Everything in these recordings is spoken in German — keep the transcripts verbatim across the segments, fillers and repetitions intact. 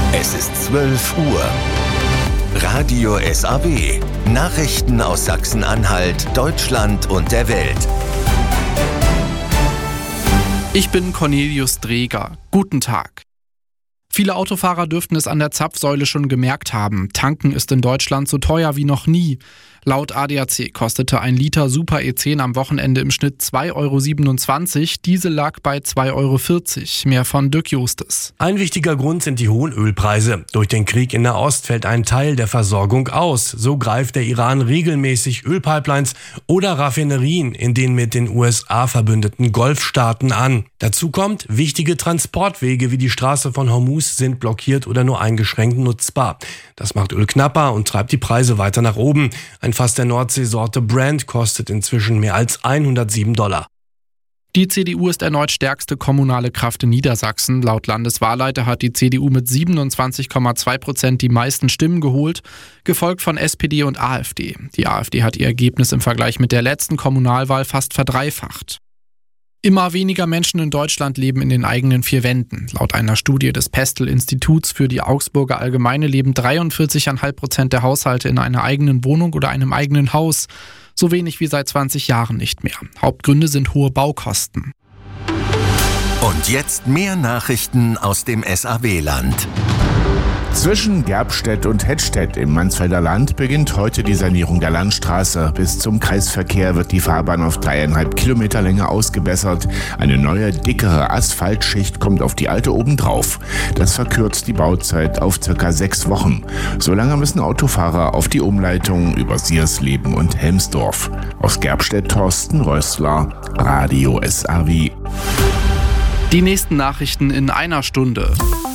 Es ist zwölf Uhr. Radio S A W. Nachrichten aus Sachsen-Anhalt, Deutschland und der Welt. Ich bin Cornelius Dreger. Guten Tag. Viele Autofahrer dürften es an der Zapfsäule schon gemerkt haben. Tanken ist in Deutschland so teuer wie noch nie. Laut A D A C kostete ein Liter Super E zehn am Wochenende im Schnitt zwei Euro siebenundzwanzig. Diesel lag bei zwei Euro vierzig. Mehr von Dirk Justes. Ein wichtiger Grund sind die hohen Ölpreise. Durch den Krieg in Nahost fällt ein Teil der Versorgung aus. So greift der Iran regelmäßig Ölpipelines oder Raffinerien in den mit den U S A verbündeten Golfstaaten an. Dazu kommt, wichtige Transportwege wie die Straße von Hormuz sind blockiert oder nur eingeschränkt nutzbar. Das macht Öl knapper und treibt die Preise weiter nach oben. Ein Fass der Nordseesorte Brent kostet inzwischen mehr als hundertsieben Dollar. Die C D U ist erneut stärkste kommunale Kraft in Niedersachsen. Laut Landeswahlleiter hat die C D U mit siebenundzwanzig Komma zwei Prozent die meisten Stimmen geholt, gefolgt von S P D und A f D. Die A f D hat ihr Ergebnis im Vergleich mit der letzten Kommunalwahl fast verdreifacht. Immer weniger Menschen in Deutschland leben in den eigenen vier Wänden. Laut einer Studie des Pestel-Instituts für die Augsburger Allgemeine leben dreiundvierzig Komma fünf Prozent der Haushalte in einer eigenen Wohnung oder einem eigenen Haus. So wenig wie seit zwanzig Jahren nicht mehr. Hauptgründe sind hohe Baukosten. Und jetzt mehr Nachrichten aus dem S A W-Land. Zwischen Gerbstedt und Hettstedt im Mansfelder Land beginnt heute die Sanierung der Landstraße. Bis zum Kreisverkehr wird die Fahrbahn auf dreieinhalb Kilometer Länge ausgebessert. Eine neue, dickere Asphaltschicht kommt auf die alte obendrauf. Das verkürzt die Bauzeit auf circa sechs Wochen. Solange müssen Autofahrer auf die Umleitung über Siersleben und Helmsdorf. Aus Gerbstedt Thorsten Rössler, Radio S A W. Die nächsten Nachrichten in einer Stunde.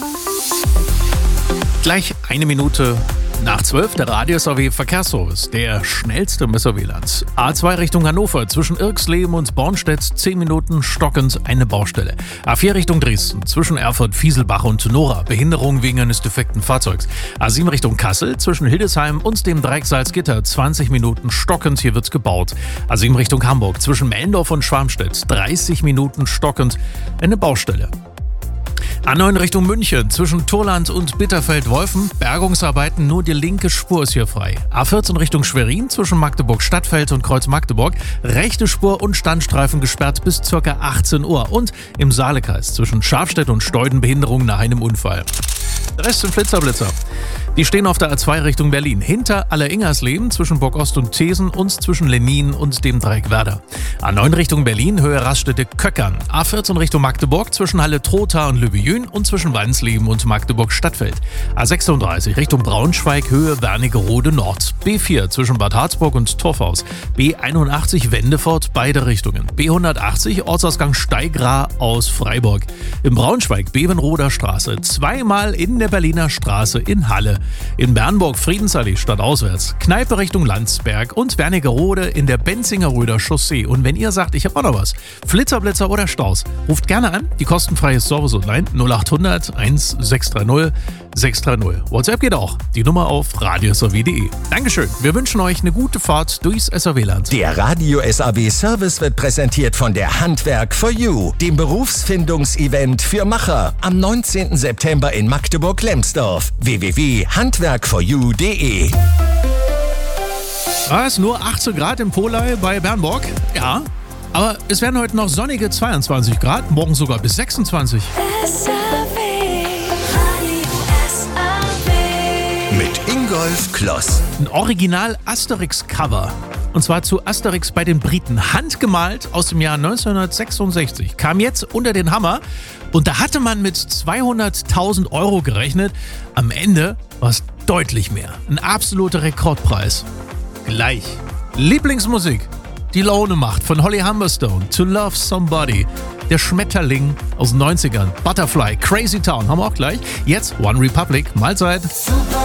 Gleich eine Minute nach zwölf, der Radio S A W Verkehrsservice, der schnellste im S A W-Land. A zwei Richtung Hannover, zwischen Irksleben und Bornstedt, zehn Minuten stockend eine Baustelle. A vier Richtung Dresden, zwischen Erfurt, Fieselbach und Nora, Behinderung wegen eines defekten Fahrzeugs. A sieben Richtung Kassel, zwischen Hildesheim und dem Dreieck Salzgitter, zwanzig Minuten stockend, hier wird's gebaut. A sieben Richtung Hamburg, zwischen Mellendorf und Schwarmstedt, dreißig Minuten stockend, eine Baustelle. A neun Richtung München, zwischen Turland und Bitterfeld-Wolfen, Bergungsarbeiten, nur die linke Spur ist hier frei. A vierzehn Richtung Schwerin, zwischen Magdeburg-Stadtfeld und Kreuz-Magdeburg, rechte Spur und Standstreifen gesperrt bis ca. achtzehn Uhr. Und im Saalekreis, zwischen Schafstedt und Steuden, Behinderung nach einem Unfall. Der Rest sind Flitzerblitzer. Die stehen auf der A zwei Richtung Berlin, hinter Alleringersleben, zwischen Burgost und Thesen und zwischen Lenin und dem Dreieck Werder. A neun Richtung Berlin, Höhe Raststätte-Köckern. A vierzehn Richtung Magdeburg, zwischen Halle-Trotha und Löbejün und zwischen Wansleben und Magdeburg-Stadtfeld. A sechsunddreißig Richtung Braunschweig, Höhe Wernigerode Nord. B vier zwischen Bad Harzburg und Torfhaus. B einundachtzig Wendefort, beide Richtungen. B hundertachtzig Ortsausgang Steigra aus Freiburg. Im Braunschweig Bevenroder Straße, zweimal in der Berliner Straße in Halle. In Bernburg Friedensallee stadtauswärts, Kneipe Richtung Landsberg und Wernigerode in der Benzingerröder Chaussee. Und wenn ihr sagt, ich habe auch noch was, Flitzerblitzer oder Staus, ruft gerne an, die kostenfreie Service online null acht hundert eins sechs drei null sechs drei null. WhatsApp geht auch, die Nummer auf radio s a w punkt de. Dankeschön, wir wünschen euch eine gute Fahrt durchs S A W-Land. Der Radio S A W Service wird präsentiert von der Handwerk for You, dem Berufsfindungsevent für Macher, am neunzehnten September in Magdeburg-Lemsdorf. w w w punkt handwerk for you punkt de. Was? Nur achtzehn Grad im Polei bei Bernburg? Ja. Aber es werden heute noch sonnige zweiundzwanzig Grad, morgen sogar bis sechsundzwanzig. S A W, Radio S A W. Mit Ingolf Kloss. Ein Original Asterix-Cover. Und zwar zu Asterix bei den Briten. Handgemalt aus dem Jahr neunzehnhundertsechsundsechzig. Kam jetzt unter den Hammer. Und da hatte man mit zweihunderttausend Euro gerechnet. Am Ende war es deutlich mehr. Ein absoluter Rekordpreis. Gleich. Lieblingsmusik. Die Laune macht von Holly Humberstone. To Love Somebody. Der Schmetterling aus den neunzigern. Butterfly. Crazy Town haben wir auch gleich. Jetzt One Republic. Mahlzeit.